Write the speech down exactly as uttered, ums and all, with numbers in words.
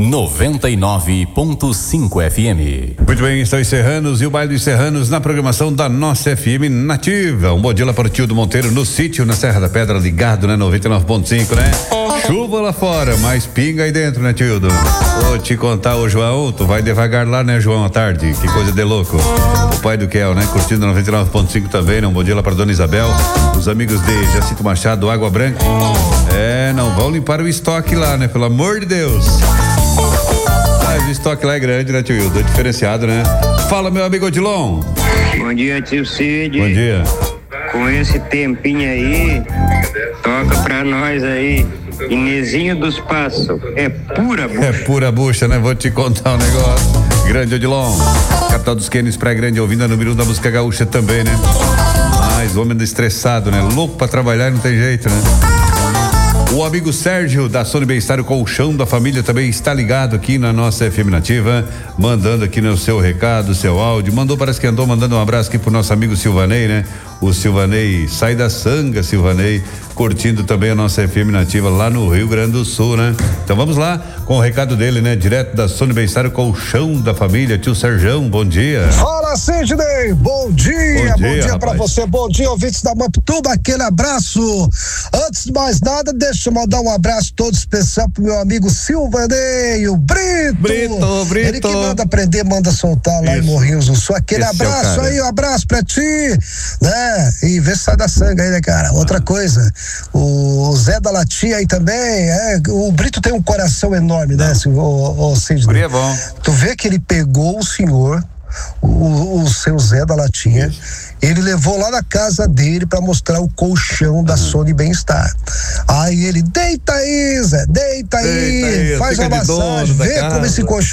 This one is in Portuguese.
noventa e nove ponto cinco F M. Muito bem, estão os Serranos e o baile dos Serranos na programação da nossa F M Nativa. Um bom dia lá para o tio do Monteiro no sítio, na Serra da Pedra, ligado, né? noventa e nove ponto cinco, né? Chuva lá fora, mas pinga aí dentro, né, Tildo? Vou te contar, ô João, tu vai devagar lá, né, João, à tarde? Que coisa de louco. O pai do Kel, né? Curtindo noventa e nove ponto cinco também, né? Um bom dia lá para Dona Isabel, os amigos de Jacinto Machado, Água Branca. É, não vão limpar o estoque lá, né? Pelo amor de Deus. Mas o estoque lá é grande, né, tio Hildo? É diferenciado, né? Fala, meu amigo Odilon. Bom dia, tio Cid. Bom dia. Com esse tempinho aí, toca pra nós aí. Inezinho dos Passos. É pura bucha. É pura bucha, né? Vou te contar um negócio. Grande Odilon. Capital dos Quênis, Praia Grande, ouvindo a número um da música gaúcha também, né? Mas o homem estressado, né? Louco pra trabalhar e não tem jeito, né? O amigo Sérgio da Sony Bem-Estar, o colchão da família, também está ligado aqui na nossa F M Nativa, mandando aqui no seu recado, seu áudio, mandou, parece que andou mandando um abraço aqui pro nosso amigo Silvanei, né? O Silvanei, sai da sanga, Silvanei, curtindo também a nossa F M Nativa lá no Rio Grande do Sul, né? Então vamos lá com o recado dele, né? Direto da Sony Bem-Estar, o colchão da família, tio Serjão, bom dia. Fala, Sidney, bom dia, bom dia, bom dia pra rapaz. você, bom dia, ouvintes da Mamptuba, aquele abraço. Antes de mais nada, deixa eu mandar um abraço todo especial pro meu amigo Silvanei, o Brito. Brito, Brito. Ele que manda aprender, manda soltar lá Isso. em Morrinhos do Sul. Aquele Esse abraço é aí, um abraço pra ti, né? E vê se sai da sangue aí, né, cara? Outra ah. coisa, o Zé da Latinha aí também, é, o Brito tem um coração enorme, né, o, o Sidney? É bom. Tu vê que ele pegou o senhor, o, o seu Zé da Latinha, Isso. ele levou lá na casa dele pra mostrar o colchão da uhum. Sony Bem-Estar. Aí ele, deita aí, Zé, deita, deita aí, aí, faz a massagem, vê como esse colchão